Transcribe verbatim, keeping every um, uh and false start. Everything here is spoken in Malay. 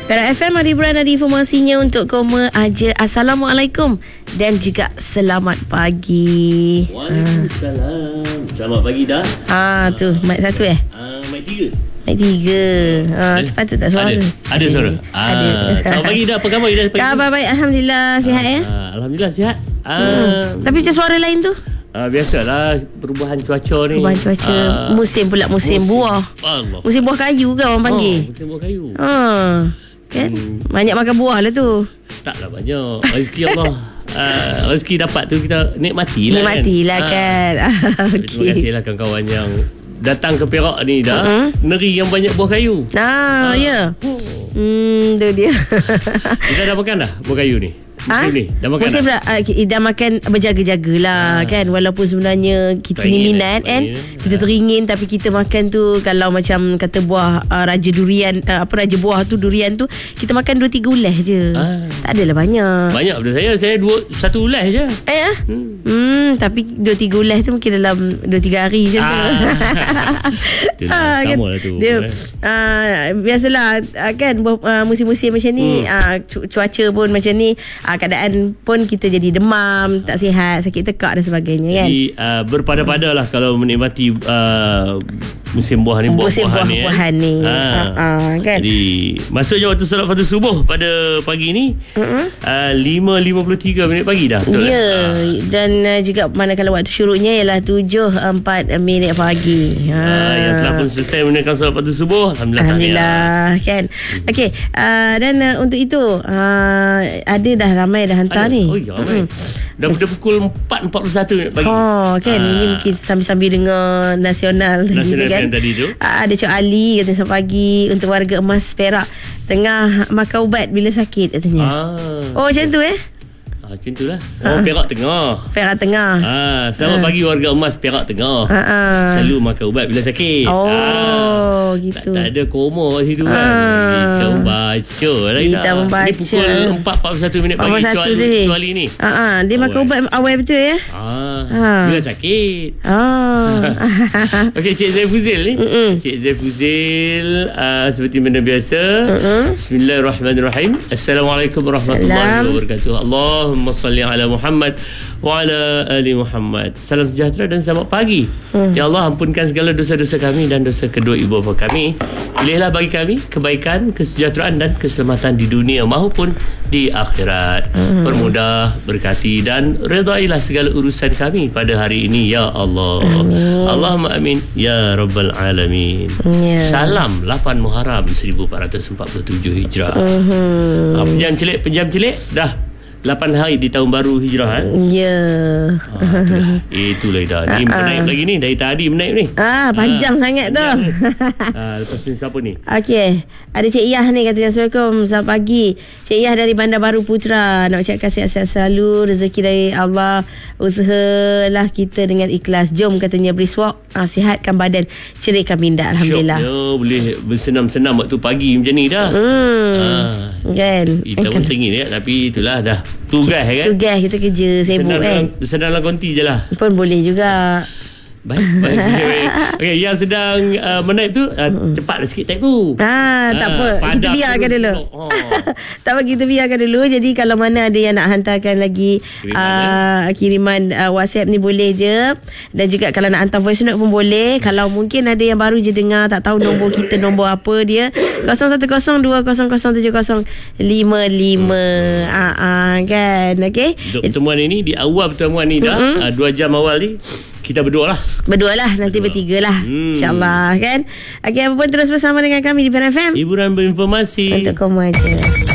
Perak F M, ada hiburan, ada informasinya untuk koma aja. Assalamualaikum dan juga selamat pagi. Waalaikumsalam. Selamat pagi dah. Ah tu, mic satu eh? Ah, mic tiga. Mic tiga. Ah, patut tak suara? Ada, ada suara. Ah, ada. Selamat pagi dah. Apa khabar dah? Khabar baik, alhamdulillah, sihat ya. Ah, alhamdulillah sihat. Ah, hmm. Tapi macam suara lain tu? Ah, biasalah perubahan cuaca ni. Perubahan cuaca. Ah, musim pula musim, musim buah. Allah. Musim buah kayu ke orang panggil? Oh, musim buah kayu. Ha. Kan? Hmm. Banyak makan buah lah tu. Taklah banyak. Rezeki Allah. Uh, rezeki dapat tu kita nikmatilah. Nikmatilah kan. kan. Ah. Okay. Terima kasihlah kawan-kawan yang datang ke Perak ni dah. Uh-huh. Negeri yang banyak buah kayu. Ah, ah. ya. Hmm, tu dia. Kita dah makan dah buah kayu ni. Musim ha? ni dah makan Musim dah? Dah, uh, dah makan berjaga-jagalah ha. Kan. Walaupun sebenarnya kita teringin, ni minat kan ya. Kita teringin, tapi kita makan tu kalau macam kata buah uh, raja durian, uh, apa raja buah tu, durian tu, kita makan dua tiga ulas je ha. Tak adalah banyak. Banyak pada saya. Saya dua satu ulas je. Eh ya? Hmm. hmm Tapi dua tiga ulas tu mungkin dalam dua tiga hari je ah. tu. ha, Sama kan? lah tu dia, uh, biasalah uh, kan uh, musim-musim macam ni, hmm. uh, cu- cuaca pun macam ni, uh, keadaan pun kita jadi demam, tak sihat, sakit tekak dan sebagainya kan. Jadi uh, berpada-pada lah kalau menikmati uh, musim buah ni, musim buah-buahan ni, ni. Ha. Uh-uh, kan? Jadi masuknya waktu solat fardu subuh pada pagi ni uh-uh. uh, lima lima puluh tiga minit pagi dah. Ya yeah. uh. Dan uh, juga manakala waktu syuruknya ialah tujuh empat minit pagi. ha. uh, Yang telah pun selesai menunaikan solat fardu subuh, Alhamdulillah, Alhamdulillah kan. hmm. Okey, uh, dan uh, untuk itu uh, ada dah ramai dah hantar ada. ni. Oh ya, ramai. hmm. Dah pada pukul empat empat puluh satu minit pagi. Oh kan, uh. ini mungkin sambil-sambil dengar nasional, nasional kan. Tadi tu. Uh, ada Cik Ali kata selamat pagi untuk warga emas Perak tengah makan ubat bila sakit katanya. Ah. Oh macam tu eh? Ah, macam tu lah. Oh, ha. Perak Tengah. Perak Tengah. Ah, selamat ha. pagi warga emas Perak Tengah. Ha. Selalu makan ubat bila sakit. Oh, ah. gitu. Tak ada koma kat situ ha. kan. Kita membaca lah. Kita dah. membaca. Ini pukul empat empat puluh satu minit pagi kecuali ni. Ha ah, dia oh, makan ubat awal betul ya? Ah. Ha. Bila sakit. Ah. Okey, Cik Zaifuzil ni. Mm-mm. Cik Zaifuzil uh, seperti mana biasa. Mm-mm. Bismillahirrahmanirrahim. Assalamualaikum warahmatullahi wabarakatuh. Allahumma Allahumma salli ala Muhammad wa ala ali Muhammad. Salam sejahtera dan selamat pagi. hmm. Ya Allah, ampunkan segala dosa-dosa kami dan dosa kedua ibu bapa kami. Pilihlah bagi kami kebaikan, kesejahteraan dan keselamatan di dunia maupun di akhirat. hmm. Permudah, berkati dan redailah segala urusan kami pada hari ini ya Allah. amin. Allahumma amin ya rabbal alamin. yeah. Salam lapan Muharram seribu empat ratus empat puluh tujuh Hijrah. hmm. ha, Penjam celik, penjam celik dah lapan hari di tahun baru Hijrah. Ya. Yeah. Ah, itulah. Itulah dah. Ni uh-uh. menaip lagi ni. Dari tadi menaip ni. Ah, panjang ah, sangat tu. Ah, lepas ni siapa ni? Okey. Ada Cik Yah ni katanya, Assalamualaikum, selamat pagi. Cik Yah dari Bandar Baru Putra. Nak ucapkan sihat-sihat selalu, rezeki dari Allah. Usahalah kita dengan ikhlas. Jom katanya beriswak, ah, sihatkan badan, cerikkan minda. Alhamdulillah. Syok, boleh bersenam-senam waktu pagi macam ni dah. Hmm. Ah. Kan. Kita pun teringin ya, tapi itulah dah tugas kan. Tugas kita kerja sibuk kan. Senang dalam konti je lah. Pun boleh juga. Baik, baik, baik. Okey, yang sedang uh, menaip tu uh, hmm. cepatlah sikit type tu. Ha, tak apa. Kita biarkan dulu. Oh. Tak apa, kita biarkan dulu. Jadi kalau mana ada yang nak hantarkan lagi kiriman, uh, kiriman uh, WhatsApp ni boleh je. Dan juga kalau nak hantar voice note pun boleh. Kalau mungkin ada yang baru je dengar, tak tahu nombor kita nombor apa dia, kosong satu kosong dua kosong kosong tujuh kosong lima lima. Ah ah kan. Okey. Untuk pertemuan ini, di awal pertemuan ni dah mm-hmm. uh, dua jam awal ni kita berdua lah. Berdua lah. Nanti berdua. bertiga lah. Hmm. InsyaAllah kan. Okey, apa pun terus bersama dengan kami di Perak F M. Hiburan berinformasi. Untuk kamu aja.